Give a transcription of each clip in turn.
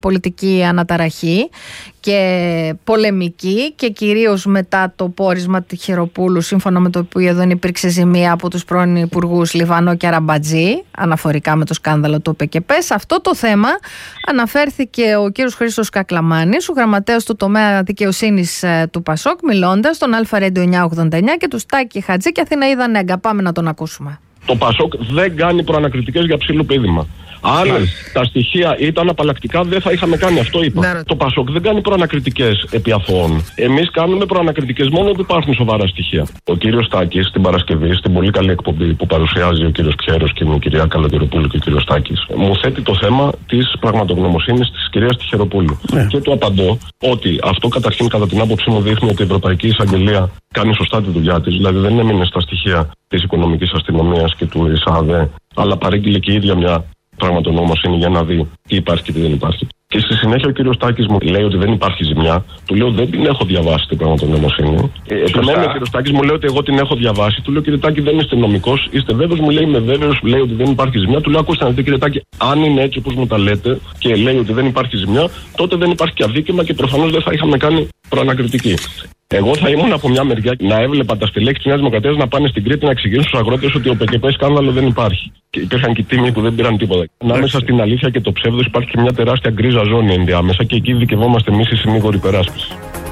πολιτική αναταραχή και πολεμική, και κυρίως μετά το πόρισμα Τυχεροπούλου, σύμφωνα με το οποίο δεν υπήρξε ζημία από τους πρώην υπουργούς Λιβανό και Αραμπατζή αναφορικά με το σκάνδαλο του ΟΠΕΚΕΠΕ. Σε αυτό το θέμα αναφέρθηκε ο κύριος Χρήστος Κακλαμάνης, ο γραμματέας του τομέα δικαιοσύνης του ΠΑΣΟΚ, μιλώντας στον Αλφα Ρέντιο 989 και του Στάκη Χατζή και Αθηναίδα Νέγκα. Πάμε να τον ακούσουμε. Το ΠΑΣΟΚ δεν κάνει προανακριτικές για ψήλο πείδημα. Αν τα στοιχεία ήταν απαλλακτικά, δεν θα είχαμε κάνει αυτό, είπα. Ναι. Το ΠΑΣΟΚ δεν κάνει προανακριτικές επί αθώων. Εμείς κάνουμε προανακριτικές μόνο όπου υπάρχουν σοβαρά στοιχεία. Ο κύριος Στάκης την Παρασκευή, στην πολύ καλή εκπομπή που παρουσιάζει ο κύριος Ξέρος και η κυρία Καλογεροπούλου και ο κύριος Στάκης, μου θέτει το θέμα της πραγματογνωμοσύνης της κυρίας Τυχεροπούλου. Ναι. Και του απαντώ ότι αυτό καταρχήν, κατά την άποψή μου, δείχνει ότι η Ευρωπαϊκή Εισαγγελία κάνει σωστά τη δουλειά της. Δηλαδή δεν έμεινε στα στοιχεία της Οικονομικής Αστυνομίας και του ΙΣΑΔΕ, αλλά παρήγγειλε και η ίδια μια πραγματογνωμοσύνη για να δει τι υπάρχει και τι δεν υπάρχει. Και στη συνέχεια ο κύριος Στάκης μου λέει ότι δεν υπάρχει ζημιά. Του λέω δεν την έχω διαβάσει την πραγματογνωμοσύνη. Επιμένει ο κύριος Στάκης, μου λέει ότι εγώ την έχω διαβάσει. Του λέω κύριε Τάκη, δεν είστε νομικός, είστε βέβαιος? Μου λέει είμαι βέβαιος, λέει ότι δεν υπάρχει ζημιά. Του λέω ακούστε να δείτε κύριε Τάκη, αν είναι έτσι όπως μου τα λέτε και λέει ότι δεν υπάρχει ζημιά, τότε δεν υπάρχει και αδίκημα και προφανώς δεν θα είχαμε κάνει προανακριτική. Εγώ θα ήμουν από μια μεριά να έβλεπα τα στελέχη της Νέας Δημοκρατίας να πάνε στην Κρήτη να εξηγήσουν στους αγρότες ότι ο ΟΠΕΚΕΠΕ σκάνδαλο δεν υπάρχει. Και υπήρχαν και τίμοι που δεν πήραν τίποτα. Ανάμεσα στην αλήθεια και το ψεύδος υπάρχει και μια τεράστια γκρίζα ζώνη ενδιάμεσα και εκεί δικαιωόμαστε εμείς οι συνήγοροι υπεράσπισης.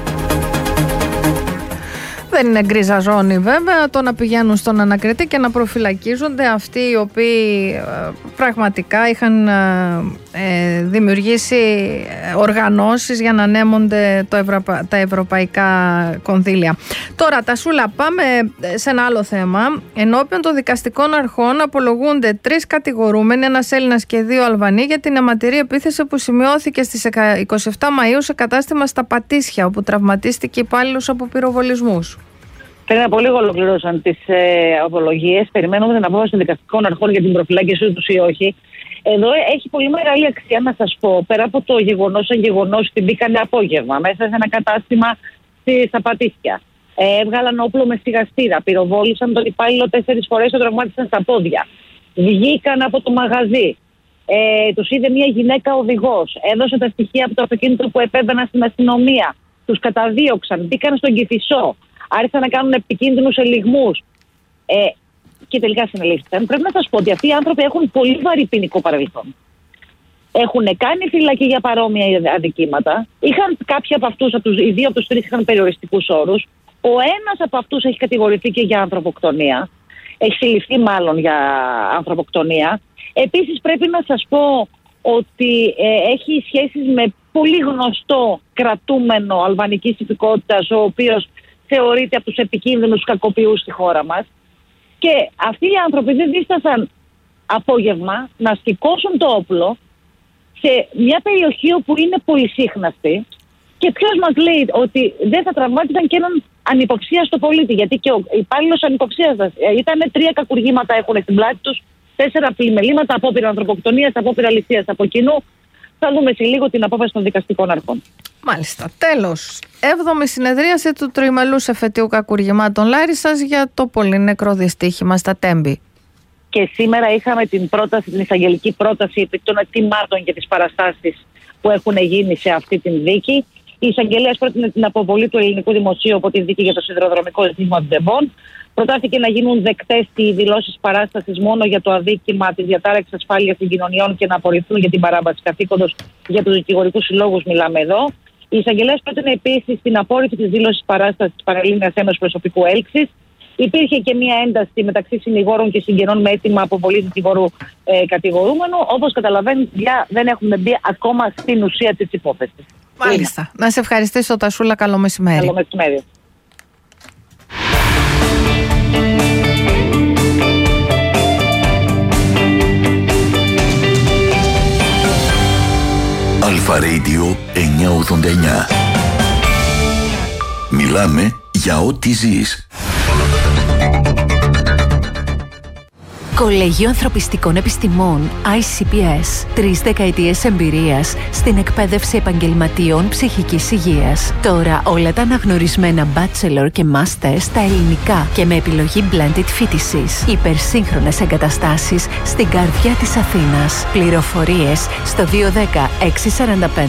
Δεν είναι γκρίζα ζώνη βέβαια το να πηγαίνουν στον ανακριτή και να προφυλακίζονται αυτοί οι οποίοι πραγματικά είχαν δημιουργήσει οργανώσεις για να ανέμονται τα ευρωπαϊκά κονδύλια. Τώρα Τασούλα, πάμε σε ένα άλλο θέμα. Ενώπιον των δικαστικών αρχών απολογούνται 3 κατηγορούμενοι, ένας Έλληνας και 2 Αλβανοί, για την αιματηρή επίθεση που σημειώθηκε στις 27 Μαΐου σε κατάστημα στα Πατήσια, όπου τραυματίστηκε υπάλληλος από πυροβολισμούς. Πριν από λίγο ολοκληρώσαν τις απολογίες. Περιμένουμε την απόφαση των δικαστικών αρχών για την προφυλάκησή τους ή όχι. Εδώ έχει πολύ μεγάλη αξία να σας πω, πέρα από το γεγονός, σαν γεγονός ότι μπήκανε απόγευμα μέσα σε ένα κατάστημα στα Πατήσια. Έβγαλαν όπλο με σιγαστήρα, πυροβόλησαν τον υπάλληλο 4 φορές, τον τραυμάτισαν στα πόδια. Βγήκαν από το μαγαζί. Τους είδε μια γυναίκα οδηγός. Έδωσε τα στοιχεία από το αυτοκίνητο που επέβαιναν στην αστυνομία. Τους καταδίωξαν, μπήκαν στον Κηφισό. Άρχισαν να κάνουν επικίνδυνους ελιγμούς και τελικά συνελήφθηκαν. Πρέπει να σας πω ότι αυτοί οι άνθρωποι έχουν πολύ βαρύ ποινικό παρελθόν. Έχουν κάνει φυλακή για παρόμοια αδικήματα. Είχαν κάποιοι από αυτούς, οι 2 από τους 3 είχαν περιοριστικούς όρους. Ο ένας από αυτούς έχει κατηγορηθεί και για ανθρωποκτονία. Έχει συλληφθεί μάλλον για ανθρωποκτονία. Επίσης πρέπει να σας πω ότι έχει σχέσεις με πολύ γνωστό κρατούμενο αλβανικής υπηκότητας, ο οποίος θεωρείται από τους επικίνδυνους κακοποιούς στη χώρα μας. Και αυτοί οι άνθρωποι δεν δίστασαν απόγευμα να σηκώσουν το όπλο σε μια περιοχή όπου είναι πολυσύχναστη. Και ποιος μας λέει ότι δεν θα τραυμάτισαν και έναν ανυποψίαστο πολίτη? Γιατί και ο υπάλληλος ανυποψίαστος ήταν 3 κακουργήματα έχουν στην πλάτη τους, 4 πλημελήματα, απόπειρα ανθρωποκτονίας, απόπειρα ληστείας από κοινού. Θα δούμε σε λίγο την απόφαση των δικαστικών αρχών. Μάλιστα. Τέλος. 7η συνεδρίαση του τροιμελούς εφετείου κακουργημάτων Λάρισσας για το πολύ νεκρό δυστύχημα στα Τέμπη. Και σήμερα είχαμε την εισαγγελική πρόταση επί των ετοιμάτων για τις παραστάσεις που έχουν γίνει σε αυτή την δίκη. Η εισαγγελέας πρότεινε την αποβολή του ελληνικού δημοσίου από τη δίκη για το σιδηροδρομικό ζήτημα των Τεμπών. Προτάθηκε να γίνουν δεκτές οι δηλώσεις παράστασης μόνο για το αδίκημα της διατάραξης ασφάλειας των κοινωνιών και να απορριφθούν για την παράβαση καθήκοντος για τους δικηγορικούς συλλόγους. Μιλάμε εδώ. Η εισαγγελέας πρότεινε επίσης την απόρριψη της δήλωσης παράστασης της Πανελλήνιας Ένωσης Προσωπικού Έλξης. Υπήρχε και μία ένταση μεταξύ συνηγόρων και συγγενών με αίτημα αποβολή δικηγόρου κατηγορούμενου. Όπως καταλαβαίνετε, δεν έχουμε μπει ακόμα στην ουσία της υπόθεσης. Μάλιστα. Να σε ευχαριστήσω, Τασούλα. Καλό μεσημέρι. Καλό μεσημέρι. Αλφα Radio 989. Μιλάμε για ό,τι ζεις. Κολέγιο Ανθρωπιστικών Επιστημών ICPS. 3 δεκαετίες εμπειρίας στην εκπαίδευση επαγγελματιών ψυχικής υγείας. Τώρα όλα τα αναγνωρισμένα bachelor και master στα ελληνικά και με επιλογή blended φοιτησης. Υπερσύγχρονες εγκαταστάσεις στην καρδιά της Αθήνας. Πληροφορίες στο 210 645